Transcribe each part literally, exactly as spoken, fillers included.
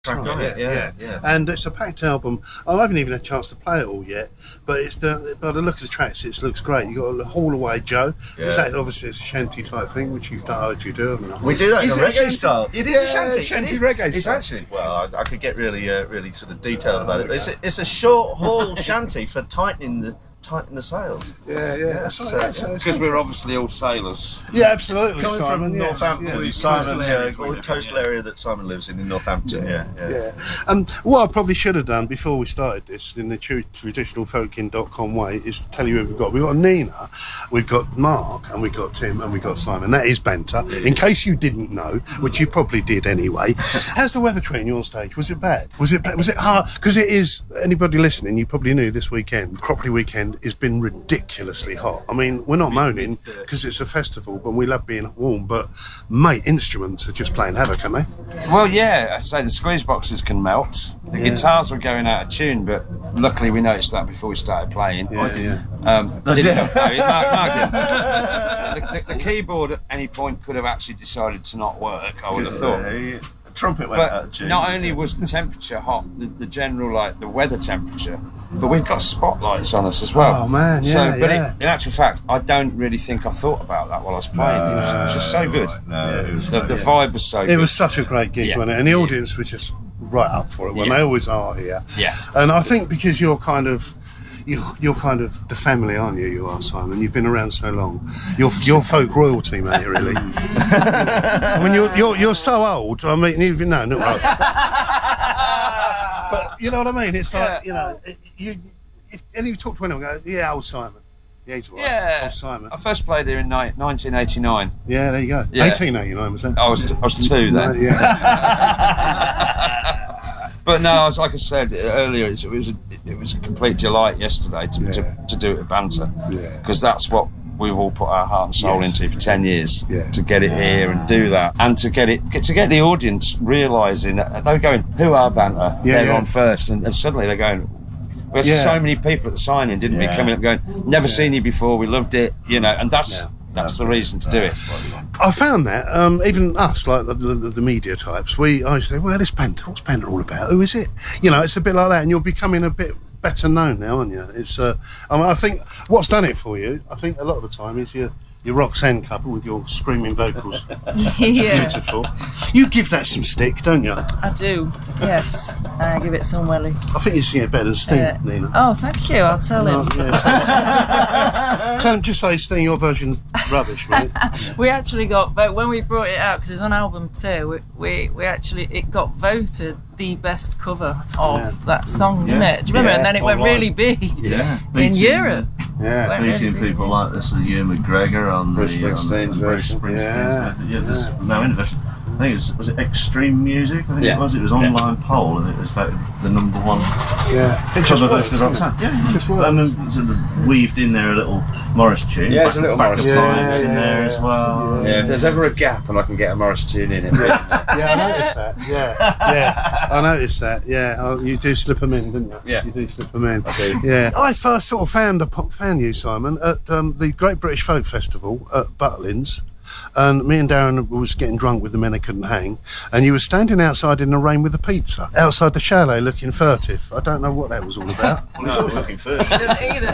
track on it, yeah, yeah, yeah. And it's a packed album. I haven't even had a chance to play it all yet, but it's the by the look of the tracks, it looks great. You got a Haul Away Joe. Yeah. Is that obviously it's a shanty type thing, which you've done, you do, haven't you? We do that in a reggae style. It is yeah, a shanty, shanty it is, reggae It's style. actually well, I, I could get really, uh, really sort of detailed about it. But it's a, it's a short haul shanty for tightening the. Tighten the sails. Yeah, yeah. yeah so, because we're obviously all sailors. Yeah, absolutely. Coming Simon, from yes, Northampton, yes. Simon, Coastal yeah, area, or the coastal area that Simon lives in in Northampton. Yeah, yeah. yeah. And what I probably should have done before we started this, in the true traditional folkin dot com way, is tell you who we've got. We've got Nina, we've got Mark, and we've got Tim, and we've got Simon. That is banter. In case you didn't know, which you probably did anyway. How's the weather treating you on stage? Was it bad? Was it was it hard? Because it is. Anybody listening, you probably knew this weekend, Cropley weekend, has been ridiculously hot. I mean, we're not moaning because it's a festival, but we love being warm. But mate, instruments are just playing havoc, aren't they? Well, yeah, I say the squeeze boxes can melt. The yeah. guitars were going out of tune, but luckily we noticed that before we started playing. Yeah, yeah. Um, didn't, no, Mark, Mark didn't. The, the, the keyboard at any point could have actually decided to not work, I would have thought. Yeah, trumpet went but out of tune. Not only was the temperature hot, the, the general, like, the weather temperature, but we've got spotlights on us as well. Oh man, yeah, so, but yeah. It, in actual fact, I don't really think I thought about that while I was playing. No, it was just so good. No, yeah. it was the, right, the yeah. vibe was so it good. was such a great gig, yeah. wasn't it? And the audience were just right up for it, when yeah. they always are here. Yeah. And I think because you're kind of you're, you're kind of the family, aren't you? You are, Simon. You've been around so long. You're you're folk royalty, mate. Really. I mean, you're you're you're so old. I mean, even no, no. But you know what I mean? It's like yeah. you know, you. If any you talk to anyone, go, yeah, old Simon. Yeah, he's all right. Yeah, old Simon. I first played here in ni- nineteen eighty-nine. Yeah, there you go. Yeah. eighteen eighty-nine was that? I was t- I was two then. Yeah. But no, as like I said earlier, it was a, it was a complete delight yesterday to Yeah. to, to do it at Banter, Yeah. because that's what we've all put our heart and soul Yes. into for ten years. Yeah. To get it here and do that, and to get it get, to get the audience realising that they're going, who are Banter? Yeah, they're yeah. on first, and, and suddenly they're going. We had Yeah. so many people at the signing, didn't Yeah. we? Coming up, going, never Yeah. seen you before. We loved it, you know, and that's Yeah. that's the reason to do it. I found that um, even us, like the, the, the media types, we I say, well, this Banter, what's Banter all about? Who is it? You know, it's a bit like that, and you're becoming a bit better known now, aren't you? It's uh, I, mean, I think what's done it for you, I think a lot of the time is your your Roxanne couple with your screaming vocals. Yeah, Beautiful. You give that some stick, don't you? I do. Yes, I give it some welly. I think you sing it better than Sting, Uh, Nina. oh, thank you. I'll tell No, him. yeah, tell, him. Tell him, just say, Sting, your version's rubbish, mate. We actually got vote when we brought it out, because it was on album two. We, we we actually it got voted the best cover of Yeah. that song, didn't Yeah. it? Do you remember? Yeah, and then it went online. really big Yeah, in beating- Europe. Yeah. Went Beating really people big. like this, and Ewan McGregor on Bruce the on Springsteen's the Bruce version. Springsteen's Yeah, version. Yeah, there's yeah. no innovation. I think it's was it Extreme Music. I think Yeah. it was. It was online poll, and it was voted the number one Yeah. It cover works, version of doesn't Roxanne. it? Yeah, Just works. and then sort of weaved in there a little Morris tune. Yeah, it's back, a little back Morris of tune. times Yeah, in there yeah, as well. yeah. Yeah, if there's ever a gap and I can get a Morris tune in it. Yeah, I noticed that. Yeah, yeah, I noticed that. Yeah, oh, you do slip them in, didn't you? Yeah. You do slip them in. I do. Yeah. I first sort of found a pop fan you, Simon, at um, the Great British Folk Festival at Butlins. And me and Darren was getting drunk with the men I couldn't hang, and you were standing outside in the rain with a pizza outside the chalet looking furtive. I don't know what that was all about. Well, he's always looking first. I don't either.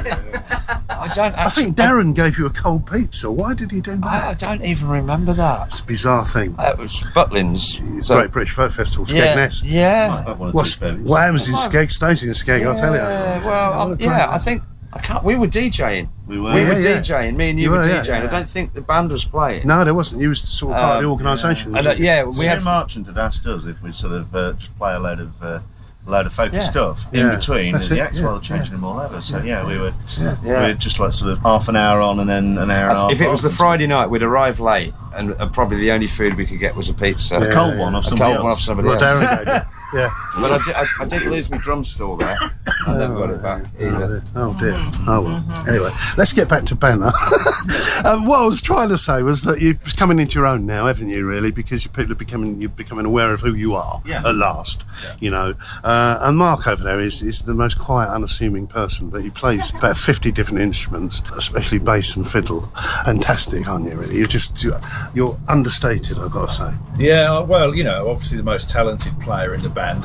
I don't. Actually, I think Darren gave you a cold pizza. Why did he do that? I, I don't even remember that. It's a bizarre thing. It was Butlins. It's So- Great British Folk Festival, yeah, Skegness. yeah. I've wanted What's, to be what happens in Skeg stays in Skeg, I'll tell you. Yeah, well, I, yeah, I think I can't. We were DJing. We were. We Yeah, were yeah. DJing. Me and you, You were, were, yeah. DJing. I don't think the band was playing. No, there wasn't. You was sort of part of the Um, organisation. And, uh, wasn't you? yeah, we Sue had. Marchant had asked us if we'd sort of uh, just play a load of uh, a load of folk Yeah. stuff Yeah, in between, and that's the it, acts yeah, while changing them all over. So yeah, we were Yeah. we Yeah. were just like sort of half an hour on, and then an hour and a half. If it was the off. Friday night, we'd arrive late, and, and probably the only food we could get was a pizza. a Yeah. cold one off A somebody cold one off else. somebody Well, else. Darren gave you. Yeah. But I did, I, I did lose my drum store there. I never got it back either. Oh dear. Oh well. Anyway, let's get back to Banner. um, what I was trying to say was that you're coming into your own now, haven't you? Really, because you people are becoming you're becoming aware of who you are Yeah. at last. you know. Uh, and Mark over there is, is the most quiet, unassuming person, but he plays about fifty different instruments, especially bass and fiddle. Fantastic, aren't you, really? You're just, you're, you're understated, I've got to say. Yeah, well, you know, obviously the most talented player in the band.